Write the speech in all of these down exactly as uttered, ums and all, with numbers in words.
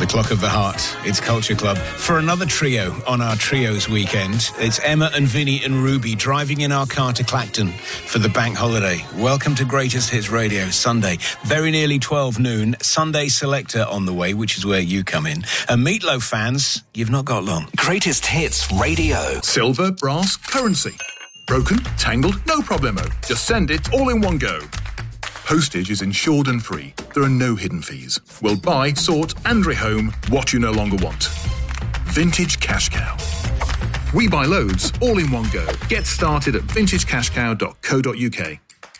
o'clock of the heart. It's Culture Club. For another trio on our Trios weekend, it's Emma and Vinny and Ruby driving in our car to Clacton for the bank holiday. Welcome to Greatest Hits Radio, Sunday. Very nearly twelve noon. Sunday Selector on the way, which is where you come in. And Meatloaf fans, you've not got long. Greatest Hits Radio. Silver, brass, currency. Broken, tangled, no problemo. Just send it all in one go. Postage is insured and free. There are no hidden fees. We'll buy, sort and rehome what you no longer want. Vintage Cash Cow. We buy loads all in one go. Get started at vintage cash cow dot co dot uk.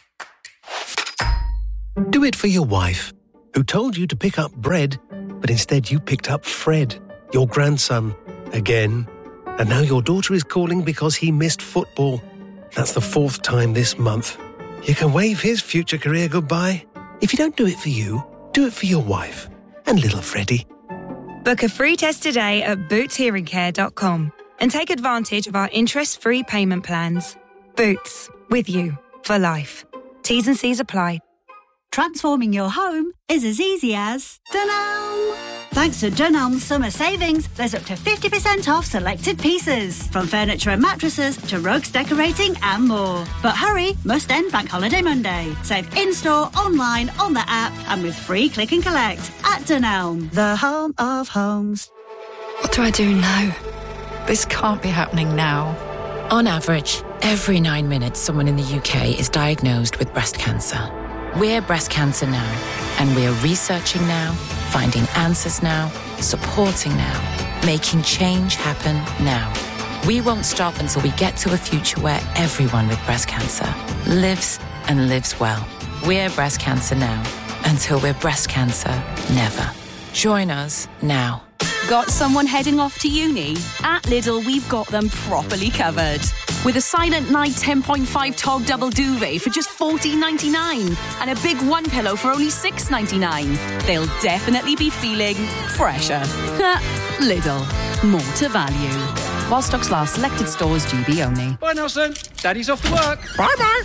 Do it for your wife, who told you to pick up bread, but instead you picked up Fred, your grandson, again. And now your daughter is calling because he missed football. That's the fourth time this month. You can wave his future career goodbye. If you don't do it for you, do it for your wife and little Freddie. Book a free test today at boots hearing care dot com and take advantage of our interest-free payment plans. Boots, with you for life. T's and C's apply. Transforming your home is as easy as Dunelm. Thanks to Dunelm's summer savings, there's up to fifty percent off selected pieces, from furniture and mattresses to rugs, decorating and more. But hurry, must end Bank Holiday Monday. Save in-store, online, on the app and with free click and collect at Dunelm, the home of homes. What do I do now? This can't be happening now. On average, every nine minutes someone in the U K is diagnosed with breast cancer. We're Breast Cancer Now, and we're researching now, finding answers now, supporting now, making change happen now. We won't stop until we get to a future where everyone with breast cancer lives and lives well. We're Breast Cancer Now, until we're breast cancer never. Join us now. Got someone heading off to uni? At Lidl, we've got them properly covered. With a Silent Night ten point five Tog double duvet for just fourteen ninety-nine and a big one pillow for only six ninety-nine. They'll definitely be feeling fresher. Lidl, more to value. While stocks last, selected stores, G B only. Bye, Nelson. Daddy's off to work. Bye-bye.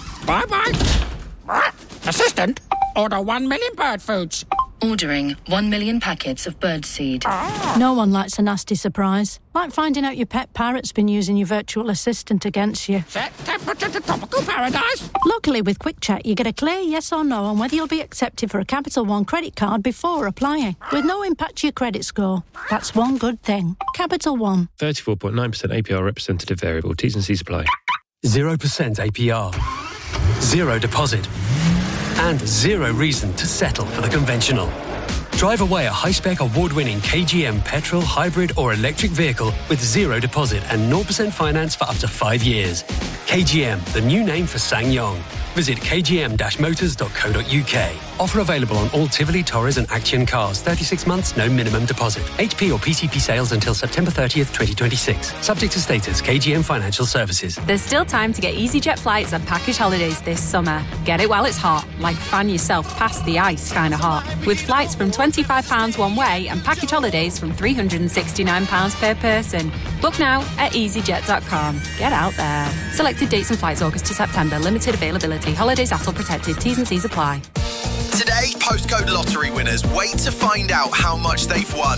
Bye-bye. Assistant, order one million bird foods. Ordering one million packets of birdseed. Ah. No one likes a nasty surprise. Like finding out your pet parrot's been using your virtual assistant against you. Set temperature to tropical paradise. Luckily, with Quick Check, you get a clear yes or no on whether you'll be accepted for a Capital One credit card before applying, with no impact to your credit score. That's one good thing. Capital One. thirty-four point nine percent A P R representative variable. T's and C's apply. zero percent A P R. Zero deposit. And zero reason to settle for the conventional. Drive away a high-spec award-winning K G M petrol, hybrid or electric vehicle with zero deposit and zero percent finance for up to five years. K G M, the new name for SsangYong. Visit k g m dash motors dot co dot u k. Offer available on all Tivoli, Torres and Action cars. thirty-six months, no minimum deposit. H P or P C P sales until September thirtieth, twenty twenty-six. Subject to status, K G M Financial Services. There's still time to get EasyJet flights and package holidays this summer. Get it while it's hot, like fan yourself past the ice kind of hot. With flights from twenty-five pounds one way and package holidays from three hundred sixty-nine pounds per person. Book now at easyjet dot com. Get out there. Selected dates and flights August to September. Limited availability. Holidays A T L protected. T's and C's apply. Today, postcode lottery winners wait to find out how much they've won.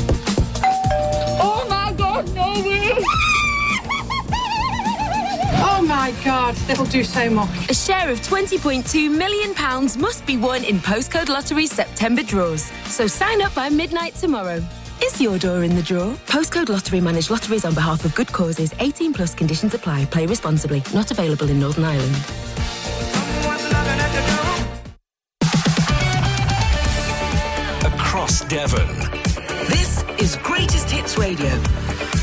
Oh my God, no way! Oh my God, that'll do so much. A share of twenty point two million pounds must be won in Postcode Lottery's September draws. So sign up by midnight tomorrow. Is your door in the draw? Postcode Lottery manage lotteries on behalf of good causes. eighteen plus conditions apply. Play responsibly. Not available in Northern Ireland. Across Devon. This is Greatest Hits Radio.